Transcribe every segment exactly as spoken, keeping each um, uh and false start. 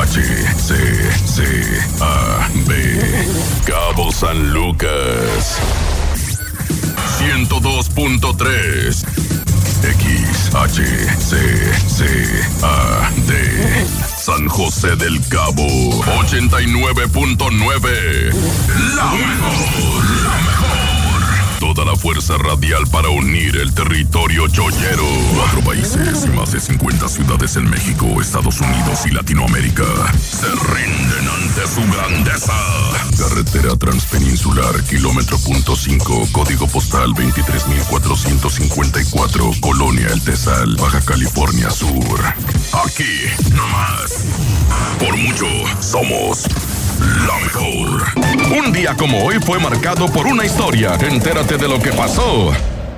H, C, C, A, B. Cabo San Lucas. ciento dos punto tres. X, H, C, C, A, D. San José del Cabo. ochenta y nueve punto nueve. La mejor, la mejor. Toda la fuerza radial para unir el territorio chollero. Cuatro países y más de cincuenta ciudades en México, Estados Unidos y Latinoamérica se rinden ante su grandeza. Carretera Transpeninsular, kilómetro punto cinco, código postal veintitrés mil cuatrocientos cincuenta y cuatro, Colonia El Tesal, Baja California Sur. Aquí, nomás. Por mucho, somos la mejor. Un día como hoy fue marcado por una historia. Entérate de lo que pasó.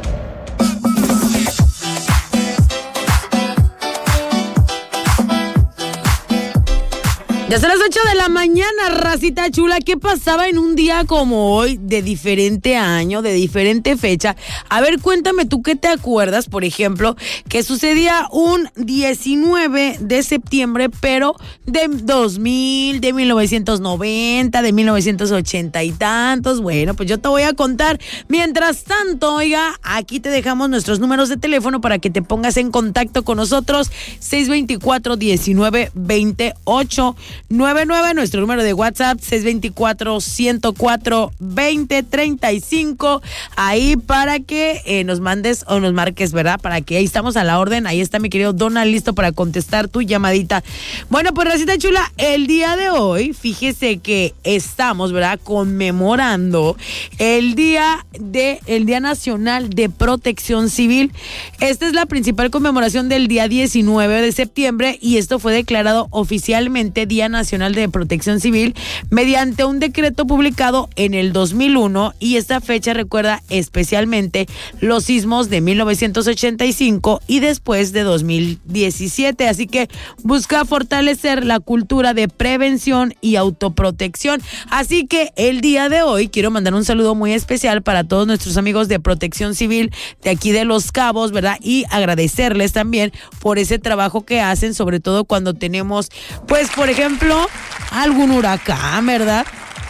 Ya son las ocho de la mañana, racita chula. ¿Qué pasaba en un día como hoy, de diferente año, de diferente fecha? A ver, cuéntame tú qué te acuerdas, por ejemplo, que sucedía un diecinueve de septiembre, pero de dos mil, de mil novecientos noventa, de mil novecientos ochenta y tantos. Bueno, pues yo te voy a contar. Mientras tanto, oiga, aquí te dejamos nuestros números de teléfono para que te pongas en contacto con nosotros. seis veinticuatro, diecinueve, veintiocho noventa y nueve, nuestro número de WhatsApp seis veinticuatro, ciento cuatro, veinte treinta y cinco, ahí para que eh, nos mandes o nos marques, ¿verdad? Para que ahí estamos a la orden. Ahí está mi querido Donald listo para contestar tu llamadita. Bueno, pues racita chula, el día de hoy, fíjese que estamos, ¿verdad?, conmemorando el día de el Día Nacional de Protección Civil. Esta es la principal conmemoración del día diecinueve de septiembre y esto fue declarado oficialmente Día Nacional de Protección Civil mediante un decreto publicado en el dos mil uno, y esta fecha recuerda especialmente los sismos de mil novecientos ochenta y cinco y después de dos mil diecisiete, así que busca fortalecer la cultura de prevención y autoprotección. Así que el día de hoy quiero mandar un saludo muy especial para todos nuestros amigos de Protección Civil de aquí de Los Cabos, ¿verdad? Y agradecerles también por ese trabajo que hacen, sobre todo cuando tenemos, pues, por ejemplo, algún huracán, ¿verdad?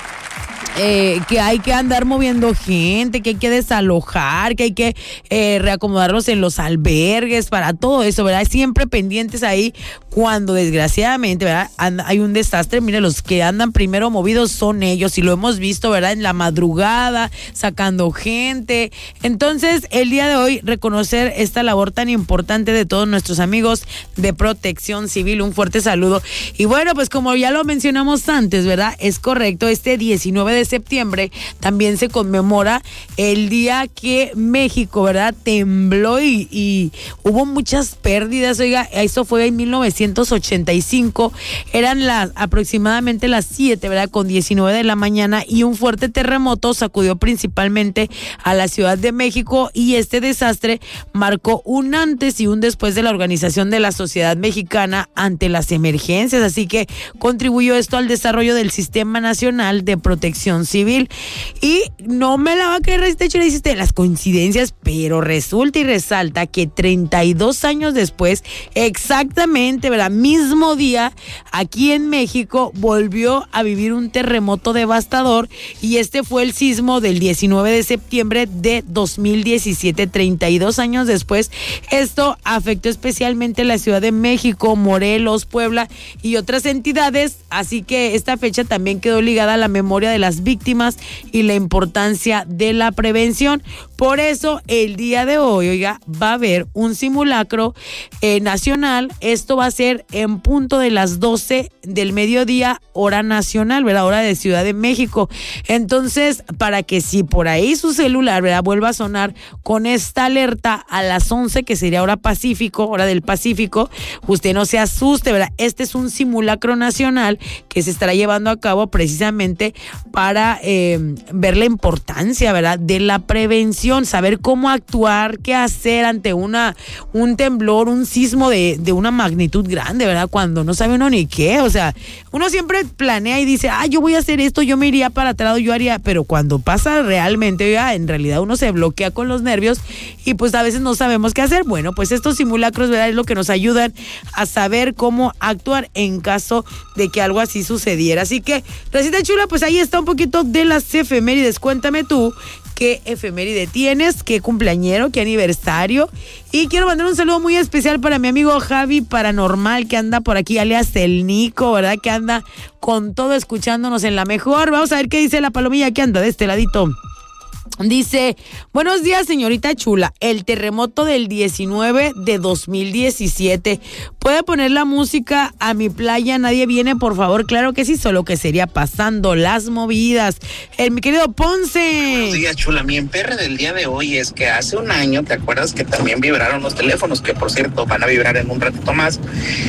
Eh, que hay que andar moviendo gente, que hay que desalojar, que hay que eh, reacomodarlos en los albergues, para todo eso, ¿verdad? Siempre pendientes ahí cuando desgraciadamente, ¿verdad?, And, hay un desastre. Mire, los que andan primero movidos son ellos y lo hemos visto, ¿verdad?, en la madrugada, sacando gente. Entonces, el día de hoy, reconocer esta labor tan importante de todos nuestros amigos de Protección Civil. Un fuerte saludo. Y bueno, pues como ya lo mencionamos antes, ¿verdad?, es correcto, este diecinueve de septiembre también se conmemora el día que México, ¿verdad?, tembló y, y hubo muchas pérdidas. Oiga, eso fue en mil novecientos ochenta y cinco, eran las aproximadamente las siete, ¿verdad?, con diecinueve de la mañana, y un fuerte terremoto sacudió principalmente a la Ciudad de México, y este desastre marcó un antes y un después de la organización de la sociedad mexicana ante las emergencias, así que contribuyó esto al desarrollo del Sistema Nacional de Protección Civil. Y no me la va a creer, este hecho le hiciste las coincidencias, pero resulta y resalta que treinta y dos años después, exactamente, ¿verdad?, mismo día, aquí en México volvió a vivir un terremoto devastador, y este fue el sismo del diecinueve de septiembre de dos mil diecisiete, treinta y dos años después. Esto afectó especialmente la Ciudad de México, Morelos, Puebla y otras entidades, así que esta fecha también quedó ligada a la memoria de las víctimas y la importancia de la prevención. Por eso el día de hoy, oiga, va a haber un simulacro eh, nacional. Esto va a ser en punto de las doce del mediodía, hora nacional, ¿verdad?, hora de Ciudad de México. Entonces, para que si por ahí su celular, ¿verdad?, vuelva a sonar con esta alerta a las once, que sería hora Pacífico, hora del Pacífico, usted no se asuste, ¿verdad? Este es un simulacro nacional que se estará llevando a cabo precisamente para para eh, ver la importancia, ¿verdad?, de la prevención, saber cómo actuar, qué hacer ante una un temblor, un sismo de, de una magnitud grande, ¿verdad?, cuando no sabe uno ni qué. O sea, uno siempre planea y dice, ah, yo voy a hacer esto, yo me iría para atrás, yo haría, pero cuando pasa realmente, ya, en realidad uno se bloquea con los nervios y pues a veces no sabemos qué hacer. Bueno, pues estos simulacros, ¿verdad?, es lo que nos ayudan a saber cómo actuar en caso de que algo así sucediera. Así que, Racita Chula, pues ahí está un poquito de las efemérides. Cuéntame tú, ¿qué efeméride tienes? ¿Qué cumpleañero? ¿Qué aniversario? Y quiero mandar un saludo muy especial para mi amigo Javi Paranormal, que anda por aquí, alias el Nico, ¿verdad?, que anda con todo escuchándonos en la mejor. Vamos a ver qué dice la palomilla que anda de este ladito. Dice, buenos días, señorita Chula. El terremoto del diecinueve de dos mil diecisiete. ¿Puede poner la música a mi playa? Nadie viene, por favor. Claro que sí, solo que sería pasando las movidas. El, mi querido Ponce. Buenos días, Chula. Mi emperre del día de hoy es que hace un año, ¿te acuerdas que también vibraron los teléfonos? Que por cierto van a vibrar en un ratito más.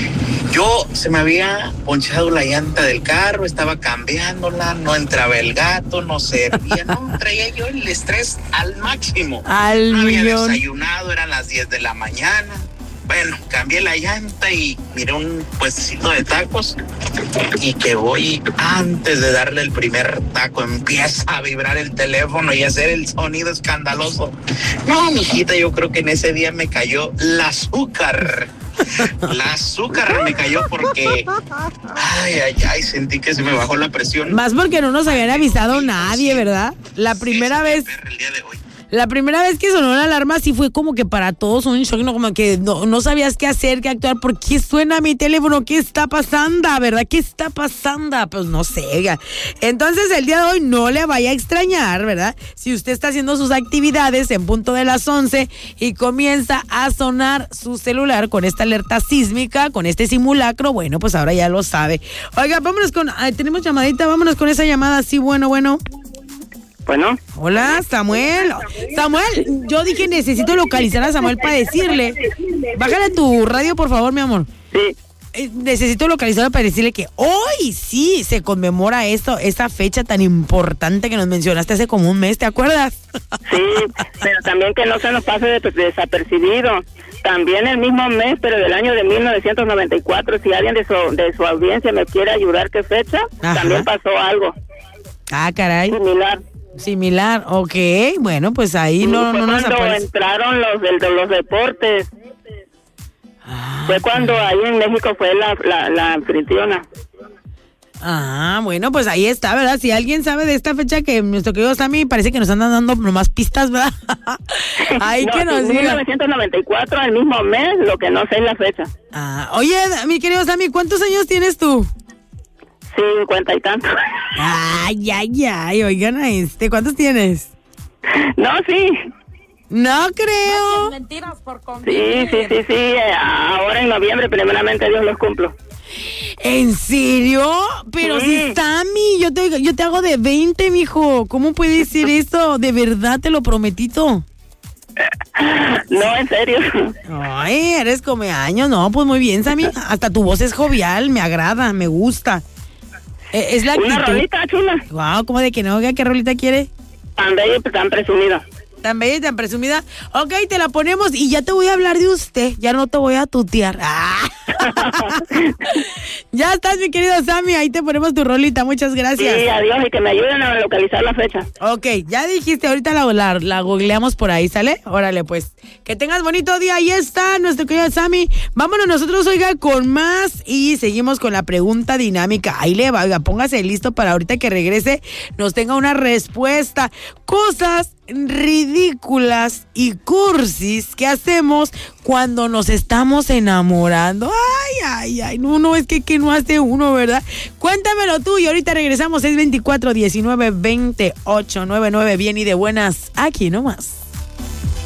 Yo se me había ponchado la llanta del carro, estaba cambiándola, no entraba el gato, no servía, no, traía yo el estrés al máximo. Al no había millón. desayunado, eran las diez de la mañana. Bueno, cambié la llanta y miré un puestecito de tacos y que voy, antes de darle el primer taco, empieza a vibrar el teléfono y hacer el sonido escandaloso. No, mijita, yo creo que en ese día me cayó el azúcar. La azúcar me cayó porque ay, ay, ay, sentí que se me bajó la presión. Más porque no nos habían avisado nadie, ¿verdad? La primera vez. El día de hoy. La primera vez que sonó la alarma sí fue como que para todos un shock, ¿no? Como que no, no sabías qué hacer, qué actuar. ¿Por qué suena mi teléfono? ¿Qué está pasando? ¿Verdad? ¿Qué está pasando? Pues no sé. Entonces el día de hoy no le vaya a extrañar, ¿verdad? Si usted está haciendo sus actividades en punto de las once y comienza a sonar su celular con esta alerta sísmica, con este simulacro, bueno, pues ahora ya lo sabe. Oiga, vámonos con... Ay, tenemos llamadita, vámonos con esa llamada. Sí, bueno, bueno. Bueno. Hola, Samuel. Samuel, yo dije necesito localizar a Samuel para decirle. Bájale tu radio, por favor, mi amor. Sí. Eh, necesito localizarlo para decirle que hoy sí se conmemora esto, esta fecha tan importante que nos mencionaste hace como un mes, ¿te acuerdas? Sí, pero también que no se nos pase de, desapercibido. También el mismo mes, pero del año de mil novecientos noventa y cuatro, si alguien de su, de su audiencia me quiere ayudar, ¿qué fecha? Ajá. También pasó algo. Ah, caray. Similar. Similar, ok, bueno, pues ahí sí, no, no nos cuando aparece. Entraron los de, de los deportes. Ah, fue cuando ahí en México fue la, la, la anfitriona. Ah, bueno, pues ahí está, ¿verdad? Si alguien sabe de esta fecha que nuestro querido Sammy parece que nos andan dando nomás pistas, ¿verdad? Ahí no, que nos diga. mil novecientos noventa y cuatro, el mismo mes, lo que no sé es la fecha. Ah, oye, mi querido Sammy, ¿cuántos años tienes tú? Cincuenta y tantos. Ay, ay, ay, oigan a este, ¿cuántos tienes? No, sí. No creo. Mentiras por convivir. Sí, sí, sí, sí, ahora en noviembre, primeramente Dios los cumplo. ¿En serio? Pero sí. Si Sammy, yo te, yo te hago de veinte, mijo. ¿Cómo puede decir eso? De verdad, te lo prometito. No, en serio. Ay, eres come años. No, pues muy bien, Sammy. Hasta tu voz es jovial, me agrada, me gusta. Eh, es la Una actitud. rolita, Chula. Wow, ¿cómo de que no? ¿Qué rolita quiere? Tan bella y tan presumida. Tan bella y tan presumida. Ok, te la ponemos y ya te voy a hablar de usted. Ya no te voy a tutear. Ah. Ya estás, mi querido Sammy. Ahí te ponemos tu rolita. Muchas gracias. Sí, adiós y que me ayuden a localizar la fecha. Ok, ya dijiste. Ahorita la, la, la googleamos por ahí, ¿sale? Órale, pues. Que tengas bonito día. Ahí está nuestro querido Sammy. Vámonos nosotros, oiga, con más. Y seguimos con la pregunta dinámica. Ahí le va, oiga, póngase listo para ahorita que regrese nos tenga una respuesta. Cosas ridículas y cursis que hacemos cuando nos estamos enamorando. Ay, ay, ay, no, no, es que, que no hace uno, ¿verdad? Cuéntamelo tú y ahorita regresamos. seis veinticuatro, diecinueve, veintiocho, noventa y nueve. Bien y de buenas, aquí nomás.